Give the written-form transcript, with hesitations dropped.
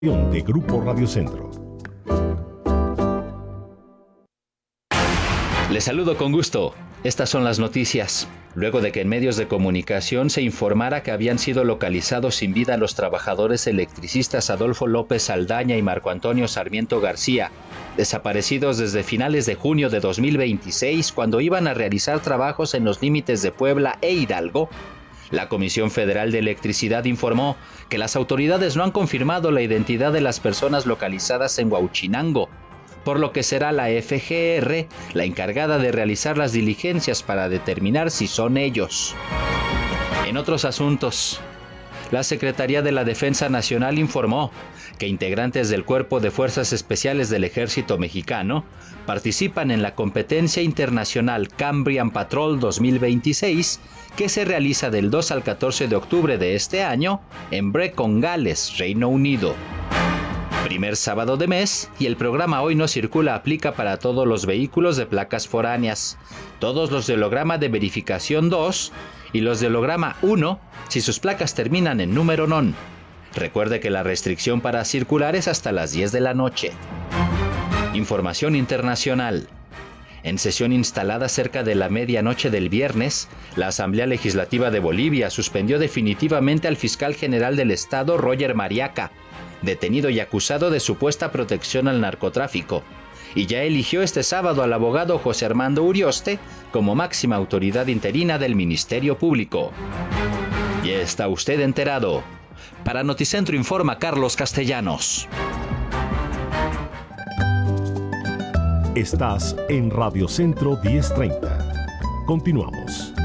De Grupo Radio Centro. Les saludo con gusto. Estas son las noticias. Luego de que en medios de comunicación se informara que habían sido localizados sin vida los trabajadores electricistas Adolfo López Saldaña y Marco Antonio Sarmiento García, desaparecidos desde finales de junio de 2026 cuando iban a realizar trabajos en los límites de Puebla e Hidalgo, la Comisión Federal de Electricidad informó que las autoridades no han confirmado la identidad de las personas localizadas en Huauchinango, por lo que será la FGR la encargada de realizar las diligencias para determinar si son ellos. En otros asuntos, la Secretaría de la Defensa Nacional informó que integrantes del Cuerpo de Fuerzas Especiales del Ejército Mexicano participan en la competencia internacional Cambrian Patrol 2026, que se realiza del 2 al 14 de octubre de este año en Brecon, Gales, Reino Unido. Primer sábado de mes y el programa Hoy No Circula aplica para todos los vehículos de placas foráneas, todos los de holograma de verificación 2 y los de holograma 1 si sus placas terminan en número non. Recuerde que la restricción para circular es hasta las 10 de la noche. Información internacional. En sesión instalada cerca de la medianoche del viernes, la Asamblea Legislativa de Bolivia suspendió definitivamente al fiscal general del estado, Roger Mariaca, detenido y acusado de supuesta protección al narcotráfico, y ya eligió este sábado al abogado José Armando Urioste como máxima autoridad interina del Ministerio Público. Ya está usted enterado. Para Noticentro informa Carlos Castellanos. Estás en Radio Centro 1030. Continuamos.